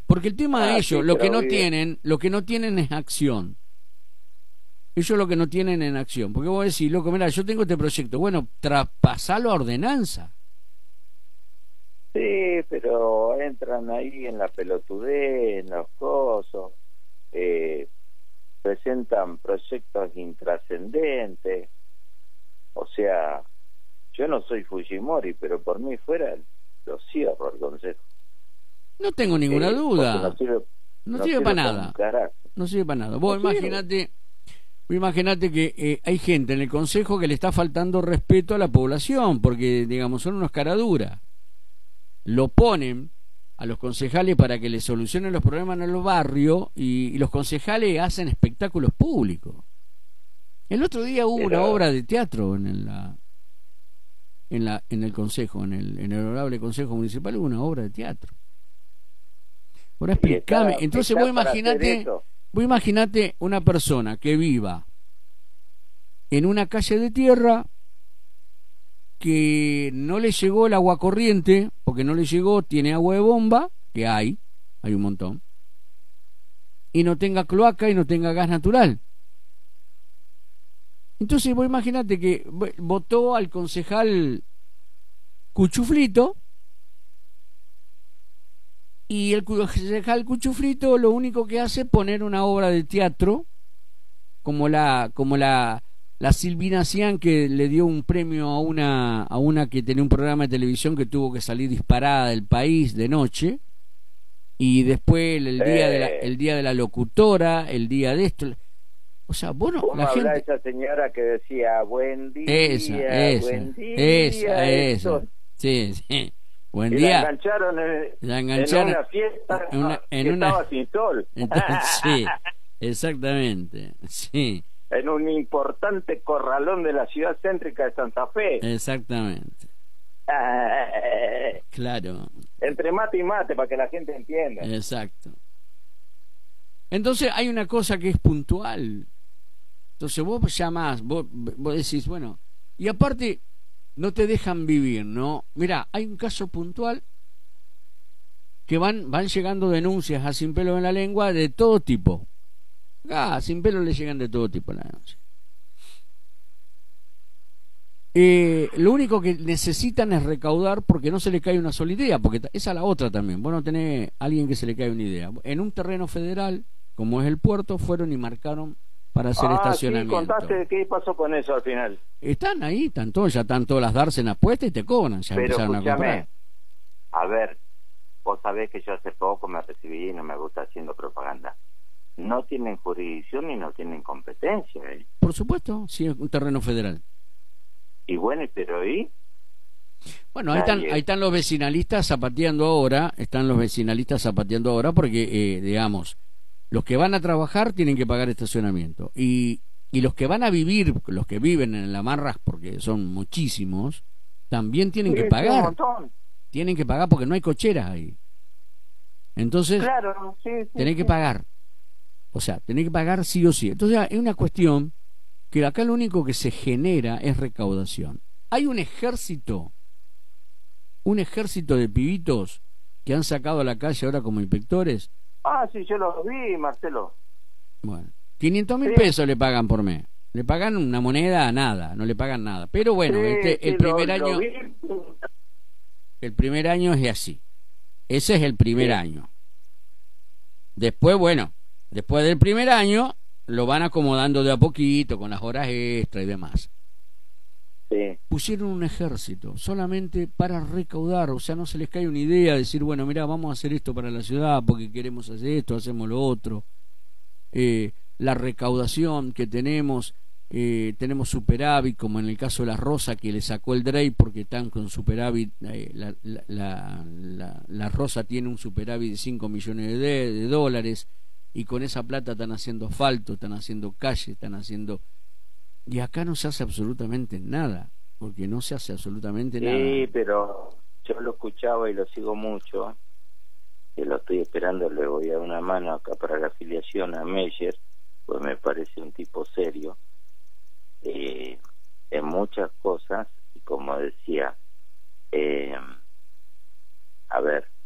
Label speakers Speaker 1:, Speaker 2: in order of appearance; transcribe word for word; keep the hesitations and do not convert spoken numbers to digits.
Speaker 1: Porque el tema
Speaker 2: Ah,
Speaker 1: de ellos,
Speaker 2: sí,
Speaker 1: lo que
Speaker 2: pero
Speaker 1: no
Speaker 2: vive-
Speaker 1: tienen, lo que no tienen es acción. Ellos lo que no tienen en acción. Porque vos decís, loco, mira, yo tengo este proyecto. Bueno, traspasalo a ordenanza.
Speaker 2: Sí, pero entran ahí en la pelotudez, en los cosos, eh, presentan proyectos intrascendentes. O sea, yo no soy Fujimori, pero por mí fuera lo cierro el consejo.
Speaker 1: No tengo ninguna
Speaker 2: Eh,
Speaker 1: duda.
Speaker 2: porque no sirve,
Speaker 1: No
Speaker 2: no
Speaker 1: sirve
Speaker 2: sirve
Speaker 1: para
Speaker 2: para un
Speaker 1: nada.
Speaker 2: carajo.
Speaker 1: No sirve para nada. Vos
Speaker 2: No sirve.
Speaker 1: imaginate, vos imaginate que eh, hay gente en el consejo que le está faltando respeto a la población, porque, digamos, son unos caraduras. Lo ponen a los concejales para que le solucionen los problemas en los barrios y, y los concejales hacen espectáculos públicos. El otro día hubo
Speaker 2: Pero-
Speaker 1: una obra de teatro en el, la, en la en el consejo, en el, en el honorable consejo municipal hubo una obra de teatro. Ahora
Speaker 2: Y
Speaker 1: explícame,
Speaker 2: está-
Speaker 1: entonces
Speaker 2: está
Speaker 1: vos
Speaker 2: para hacer
Speaker 1: imaginate,
Speaker 2: eso.
Speaker 1: vos imaginate una persona que viva en una calle de tierra que no le llegó el agua corriente, porque no le llegó, tiene agua de bomba, que hay, hay un montón, y no tenga cloaca y no tenga gas natural. Entonces vos imaginate que v- votó al concejal Cuchuflito, y el concejal Cuchuflito lo único que hace es poner una obra de teatro, como la, como la la Silvina Cian, que le dio un premio a una a una que tenía un programa de televisión que tuvo que salir disparada del país de noche, y después el, el día de la,
Speaker 2: Eh.
Speaker 1: el día de la locutora, el día de esto, o sea, bueno,
Speaker 2: ¿Cómo
Speaker 1: la
Speaker 2: habla
Speaker 1: gente,
Speaker 2: esa señora que decía buen día,
Speaker 1: esa, esa,
Speaker 2: buen día,
Speaker 1: esa,
Speaker 2: eso?
Speaker 1: esa, sí, sí, buen
Speaker 2: Y la
Speaker 1: día,
Speaker 2: engancharon en,
Speaker 1: la
Speaker 2: en
Speaker 1: engancharon
Speaker 2: una fiesta
Speaker 1: en una- en
Speaker 2: que
Speaker 1: una-
Speaker 2: estaba sin sol.
Speaker 1: entonces, sí, exactamente, sí,
Speaker 2: En un importante corralón de la ciudad céntrica de Santa Fe.
Speaker 1: exactamente, claro.
Speaker 2: Entre mate y mate, para que la gente entienda.
Speaker 1: Exacto. Entonces hay una cosa que es puntual. Entonces vos llamás, vos, vos decís, bueno, y aparte no te dejan vivir, ¿no? Mirá, hay un caso puntual que van, van llegando denuncias a Sin Pelo en la Lengua de todo tipo. Ah, a Sin Pelo le llegan de todo tipo las denuncias. Eh, lo único que necesitan es recaudar porque no se le cae una sola idea, porque esa es la otra también. Vos no tenés a alguien que se le cae una idea. En un terreno federal, como es el puerto, fueron y marcaron para hacer
Speaker 2: Ah, sí,
Speaker 1: estacionamiento.
Speaker 2: contaste qué pasó con eso al final.
Speaker 1: Están ahí, están todos, ya están todas las dársenas puestas y te cobran, ya
Speaker 2: Pero
Speaker 1: empezaron a
Speaker 2: escúchame,
Speaker 1: comprar.
Speaker 2: a ver, vos sabés que yo hace poco me recibí y no me gusta haciendo propaganda. No tienen jurisdicción y no tienen competencia, ¿eh?
Speaker 1: Por supuesto, sí, es un terreno federal.
Speaker 2: Y bueno, pero ¿y?
Speaker 1: Bueno, ahí están, ahí están los vecinalistas zapateando ahora, están los vecinalistas zapateando ahora porque, eh, digamos, los que van a trabajar tienen que pagar estacionamiento. Y, y los que van a vivir, los que viven en la Marras, porque son muchísimos, también tienen que
Speaker 2: Sí,
Speaker 1: pagar.
Speaker 2: un montón.
Speaker 1: Tienen que pagar porque no hay cocheras ahí. Entonces,
Speaker 2: Claro, sí, sí,
Speaker 1: tenés que
Speaker 2: sí.
Speaker 1: pagar. O sea, tenés que pagar sí o sí. Entonces, es una cuestión que acá lo único que se genera es recaudación. Hay un ejército, un ejército de pibitos que han sacado a la calle ahora como inspectores.
Speaker 2: Ah, sí, yo lo vi, Marcelo.
Speaker 1: Bueno, quinientos mil
Speaker 2: Sí.
Speaker 1: pesos le pagan por mes. Le pagan una moneda a nada, no le pagan nada. Pero bueno,
Speaker 2: Sí,
Speaker 1: este,
Speaker 2: sí,
Speaker 1: el primer
Speaker 2: lo- lo
Speaker 1: año,
Speaker 2: vi.
Speaker 1: el primer año es así. Ese es el primer
Speaker 2: Sí.
Speaker 1: año. Después, bueno, después del primer año lo van acomodando de a poquito con las horas extra y demás.
Speaker 2: Sí.
Speaker 1: Pusieron un ejército solamente para recaudar, o sea, no se les cae una idea de decir, bueno, mira, vamos a hacer esto para la ciudad porque queremos hacer esto, hacemos lo otro. Eh, la recaudación que tenemos, eh, tenemos superávit, como en el caso de la Rosa, que le sacó el D R E I porque están con superávit, eh, la, la, la, la, la Rosa tiene un superávit de cinco millones de, de dólares, y con esa plata están haciendo asfalto, están haciendo calles, están haciendo... Y acá no se hace absolutamente nada, porque no se hace absolutamente
Speaker 2: Sí,
Speaker 1: nada.
Speaker 2: pero yo lo escuchaba y lo sigo mucho, que lo estoy esperando, le voy a dar una mano acá para la afiliación a Meyer, pues me parece un tipo serio, eh, en muchas cosas, y como decía, eh, a ver,